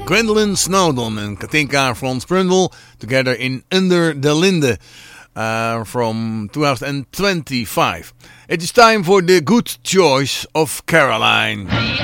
Gwendolyn Snowdon and Katinka Franz Brundle together in Under the Linde from 2025. It is time for the good choice of Caroline.